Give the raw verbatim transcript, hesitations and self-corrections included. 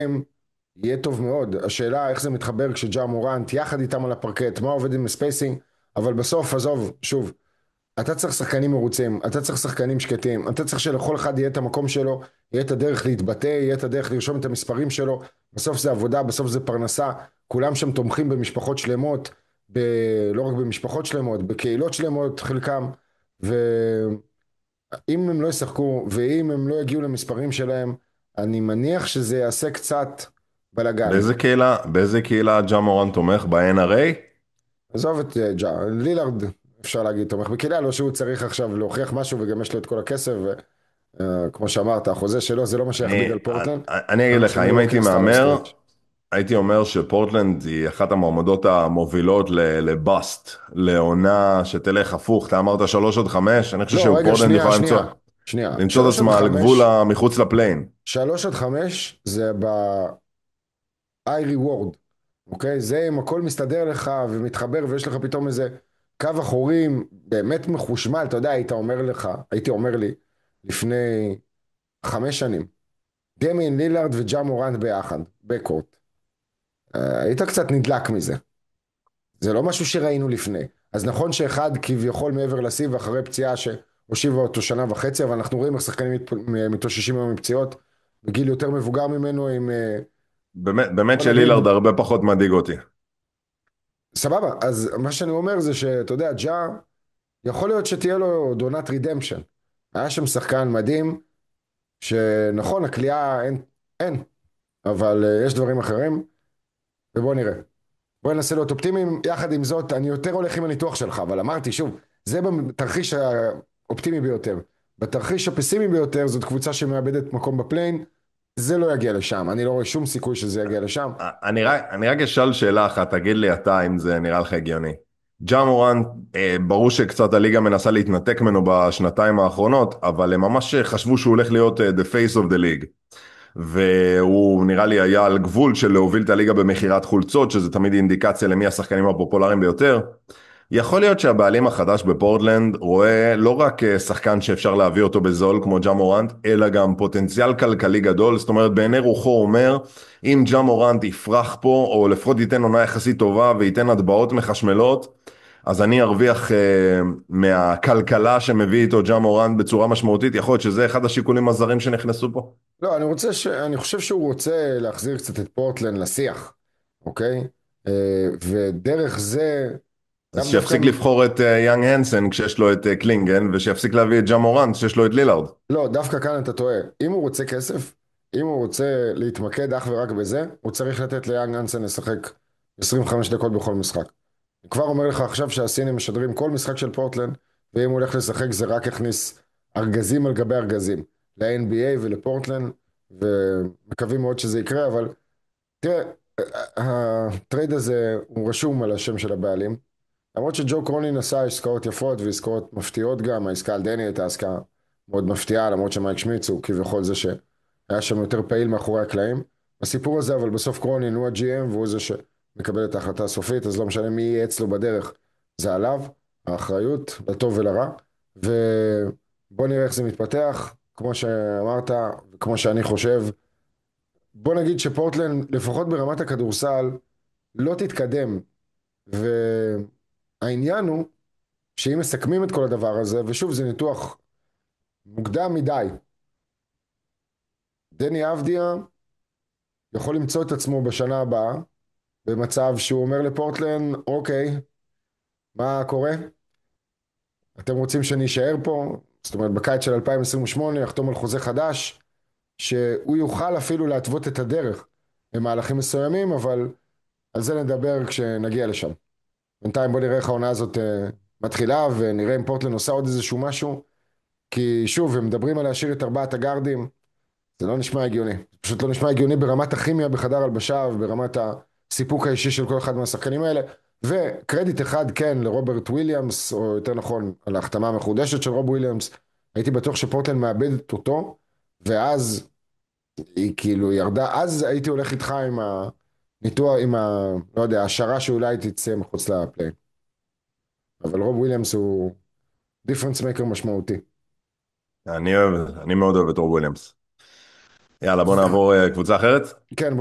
יהיה טוב מאוד. השאלה איך זה מתחבר כשג'ה מורנט יחד איתם על הפרקט, מה עובד עם הספייסינג, אבל בסוף, עזוב, שוב, אתה צריך שחקנים מרוצים, אתה צריך שחקנים שקטים, אתה צריך שלכל אחד יהיה את המקום שלו, יהיה את הדרך להתבטא, יהיה את הדרך לרשום את המספרים שלו, בסוף זה עבודה, בסוף זה פרנסה, כולם שם תומכים במשפחות שלמות, ב... לא רק במשפחות שלמות, בקהילות שלמות חלקם, ואם הם לא ישחקו, ואם הם לא יגיעו למספרים שלהם, אני מניח שזה יעשה קצת בלגן. באיזה קהילה, באיזה קהילה ג'ה מורנט תומך? ב-אן אר איי? עזוב את אה, ג'ה, לילארד אפשר להגיד תומך בקהילה, לא שהוא צריך עכשיו להוכיח משהו וגם יש לו את כל הכסף, וכמו שאמרת, החוזה שלו זה לא מה שיכביד אני, על פורטלנד, אני זה אגיד מה לך, שניו אם יורק הייתי ניסתה לו מהמר, סטרץ'. הייתי אומר שפורטלנד היא אחת המועמדות המובילות ל- לבאסט, לעונה שתלך הפוך. אתה אמרת שלוש עד חמש, אני חושב לא, רגע, שפורטלנד שנייה, יכולה למצוא, שנייה, שנייה, למצוא את שלוש עד עצמה על גבול חמש, ה- מחוץ לפליין. שלוש עד חמש זה ב-I reward, אוקיי? זה אם הכל מסתדר לך ומתחבר ויש לך פתאום איזה קו אחורים באמת מחושמל, אתה יודע, היית אומר לך, הייתי אומר לי, לפני חמש שנים, דמיין לילארד וג'ה מורנט ביחד, בקורט. אה, היית קצת נדלק מזה. זה לא משהו שראינו לפני. אז נכון שאחד כביכול מעבר לשיא ואחרי פציעה שהושיבה אותו שנה וחצי, אבל אנחנו רואים איך שחקנים מת- מתאוששים היום מפציעות בגיל יותר מבוגר ממנו עם, אה, באמת, באמת בוא נגיד, שלילארד הרבה פחות מדאיג אותי. סבבה. אז מה שאני אומר זה שאתה יודע, ג'ה, יכול להיות שתהיה לו עוד עונת רידמפשן. היה שם שחקן מדהים, שנכון, הכלייה אין, אין, אבל אה, יש דברים אחרים, ובוא נראה. בוא ננסה להיות אופטימיים, יחד עם זאת, אני יותר הולך עם הניתוח שלך, אבל אמרתי שוב, זה בתרחיש האופטימי ביותר. בתרחיש הפסימי ביותר, זאת קבוצה שמאבדת מקום בפליין, זה לא יגיע לשם, אני לא רואה שום סיכוי שזה יגיע לשם. אני רק, אני רק אשאל שאלה אחת, תגיד לי אתה אם זה נראה לך הגיוני. ג'ה מורנט, אה, ברור שקצת הליגה מנסה להתנתק ממנו בשנתיים האחרונות, אבל הם ממש חשבו שהוא הולך להיות אה, the face of the league. והוא נראה לי היה על גבול של להוביל את הליגה במכירת חולצות, שזה תמיד אינדיקציה למי השחקנים הפופולריים ביותר. יכול להיות שהבעלים החדש בפורטלנד רואה לא רק אה, שחקן שאפשר להביא אותו בזול כמו ג'ה מורנט, אלא גם פוטנציאל כלכלי גדול. זאת אומרת, בעיני רוחו אומר, אם ג'ה מורנט יפרח פה, או לפחות ייתן עונה יחסית טובה וייתן הטבעות מחשמלות, אז אני ארוויח uh, מהכלכלה שמביא איתו ג'ה מורנט בצורה משמעותית. יכול להיות שזה אחד השיקולים הזרים שנכנסו פה. לא, אני רוצה ש... אני חושב שהוא רוצה להחזיר קצת את פורטלנד לשיח, אוקיי? אה, ודרך זה, אז לאו דווקא, שיפסיק לבחור את אה, יאנג הנסן כשיש לו את אה, קלינגן, ושיפסיק להביא את ג'ה מורנט כשיש לו את לילארד. לא, דווקא כאן אתה טועה. אם הוא רוצה כסף, אם הוא רוצה להתמקד אך ורק בזה, הוא צריך לתת ליאנג אנסן לשחק עשרים וחמש דקות בכל משחק. אני כבר אומר לך עכשיו שהסינים משדרים כל משחק של פורטלנד, ואם הוא הולך לשחק זה רק יכניס ארגזים על גבי ארגזים ל-אן בי איי ולפורטלנד, ומקווים מאוד שזה יקרה, אבל תראה, הטרייד הזה הוא רשום על השם של הבעלים, למרות שג'ו קרונין עשה עסקאות יפות ועסקאות מפתיעות גם, העסקה על דני הייתה עסקה מאוד מפתיעה, למרות שמייק שמיץ הוא כביכול זה שהיה שם יותר פעיל מאחורי הקלעים. הסיפור הזה, אבל בסוף קרונין הוא הג'י אם והוא זה שמקבל את ההחלטה הסופית, אז לא משנה מי יהיה אצלו בדרך, זה עליו, האחריות, לטוב ולרע, ובוא נראה איך זה מתפתח, כמו שאמרת, וכמו שאני חושב, בוא נגיד שפורטלנד, לפחות ברמת הכדורסל, לא תתקדם, והעניין הוא שאם מסכמים את כל הדבר הזה, ושוב זה ניתוח מוקדם מדי, דני אבדיה יכול למצוא את עצמו בשנה הבאה במצב שהוא אומר לפורטלנד, אוקיי, מה קורה? אתם רוצים שאני אשאר פה? זאת אומרת, בקיץ של אלפיים עשרים ושמונה יחתום על חוזה חדש, שהוא יוכל אפילו להתוות את הדרך במהלכים מסוימים, אבל על זה נדבר כשנגיע לשם. בינתיים בוא נראה איך העונה הזאת uh, מתחילה, ונראה אם פורטלנד עושה עוד איזשהו משהו, כי שוב, הם מדברים על להשאיר את ארבעת הגארדים, זה לא נשמע הגיוני. זה פשוט לא נשמע הגיוני ברמת הכימיה בחדר הלבשה וברמת הסיפוק האישי של כל אחד מהשחקנים האלה. וקרדיט אחד כן לרוברט וויליאמס, או יותר נכון, על ההחתמה המחודשת של רוב וויליאמס. הייתי בטוח שפורטלנד מאבדת אותו, ואז היא כאילו ירדה, אז הייתי הולך איתך עם הניתוח, עם ה... לא יודע, השערה שאולי תצא מחוץ לפליין. אבל רוב וויליאמס הוא דיפרנס מייקר משמעותי. אני אוהב, אני מאוד אוהב את רוב וויליאמס. יאללה, בוא נעבור אה, קבוצה אחרת. כן.